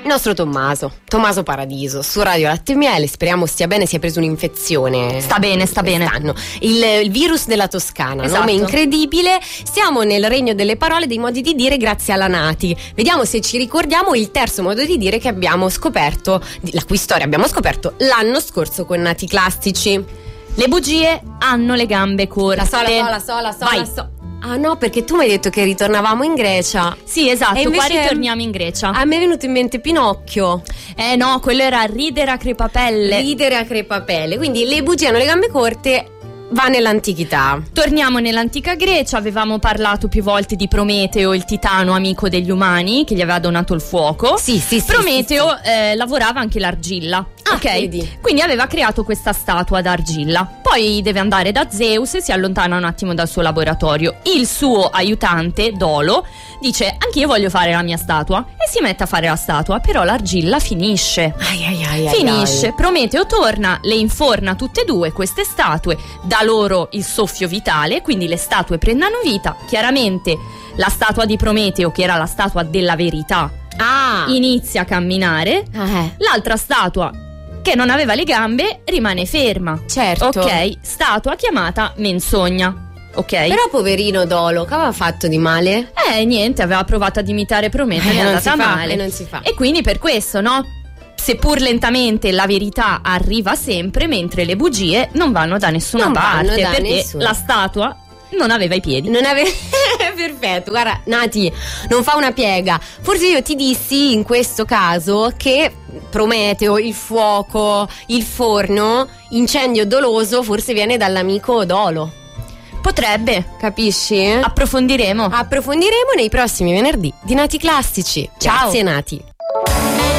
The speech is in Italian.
nostro Tommaso Paradiso, su Radio Latte e Miele. Speriamo stia bene, si è preso un'infezione. Sta bene. Il virus della Toscana, esatto. Nome incredibile. Siamo nel regno delle parole, dei modi di dire grazie alla Nati. Vediamo se ci ricordiamo il terzo modo di dire che abbiamo scoperto, la cui storia abbiamo scoperto l'anno scorso con Nati Classici. Le bugie hanno le gambe corte. La so. Ah no, perché tu mi hai detto che ritornavamo in Grecia. Sì, esatto, e qua ritorniamo in Grecia. A me è venuto in mente Pinocchio. No, quello era ridere a crepapelle. Quindi le bugie hanno le gambe corte. Va nell'antichità. Torniamo nell'antica Grecia. Avevamo parlato più volte di Prometeo, il titano amico degli umani, che gli aveva donato il fuoco. Sì. Prometeo lavorava anche l'argilla. Ok, vedi. Quindi aveva creato questa statua d'argilla. Poi deve andare da Zeus e si allontana un attimo dal suo laboratorio. Il suo aiutante, Dolo, dice: anch'io voglio fare la mia statua. E si mette a fare la statua. Però l'argilla finisce. Finisce. Prometeo torna, le inforna tutte e due queste statue, dà loro il soffio vitale, quindi le statue prendono vita. Chiaramente la statua di Prometeo, che era la statua della verità, inizia a camminare. L'altra statua, che non aveva le gambe, rimane ferma. Certo. Ok, statua chiamata Menzogna. Ok. Però poverino Dolo, che aveva fatto di male? Niente, aveva provato ad imitare Prometeo, è andata male. Non si fa. E quindi per questo, no? Seppur lentamente, la verità arriva sempre, mentre le bugie non vanno da nessuna parte, perché la statua non aveva i piedi. Perfetto, guarda Nati, non fa una piega. Forse io ti dissi in questo caso che Prometeo, il fuoco, il forno, incendio doloso, forse viene dall'amico Dolo. Potrebbe. Capisci? Approfondiremo nei prossimi venerdì di Nati Classici. Ciao. Grazie Nati.